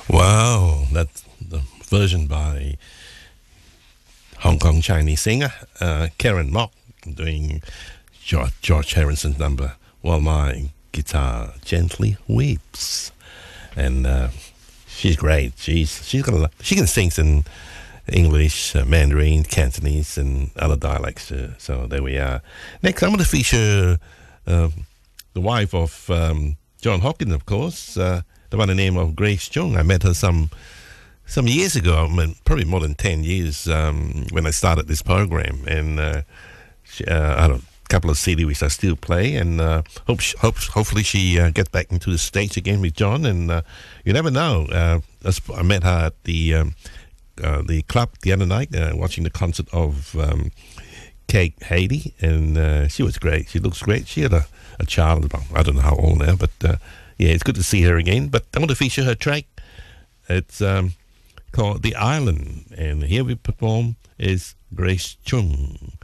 Wow, that's the version by Hong Kong Chinese singer Karen Mok doing George Harrison's number While My Guitar Gently Weeps. And she's great. She can sing in English, Mandarin, Cantonese, and other dialects. So there we are. Next, I'm going to feature the wife of John Hopkins, of course, the one by the name of Grace Chung. I met her some years ago, I mean, probably more than 10 years when I started this program. And I had a couple of CD which I still play, and hopefully she gets back into the States again with John. And you never know. I met her at the club the other night, watching the concert of Kate Haiti, and she was great. She looks great. She had a child, about, I don't know how old now, but yeah, it's good to see her again. But I want to feature her track. It's called The Island, and here we perform is Grace Chung.